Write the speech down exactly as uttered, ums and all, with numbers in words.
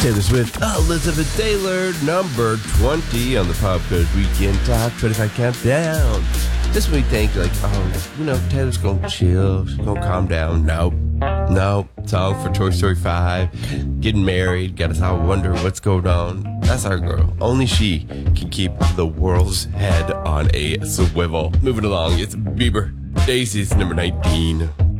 Taylor Swift, Elizabeth Taylor, number twenty on the Pop Quiz Weekend Top twenty-five Countdown. Just when we think, like, oh, you know, Taylor's gonna chill, she's gonna calm down. Nope. Nope. Song for Toy Story five, getting married, got us all wondering what's going on. That's our girl. Only she can keep the world's head on a swivel. Moving along, it's Bieber. Daisy's number nineteen.